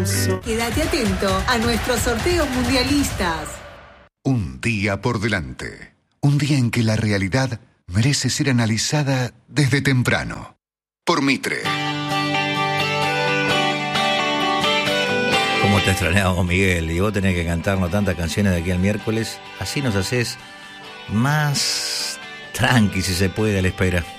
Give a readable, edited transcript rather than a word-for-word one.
Quédate atento a nuestros sorteos mundialistas. Un día por delante. Un día en que la realidad merece ser analizada desde temprano. Por Mitre. Cómo te extrañamos, Miguel, y vos tenés que cantarnos tantas canciones de aquí al miércoles. Así nos haces más tranqui, si se puede, a la espera.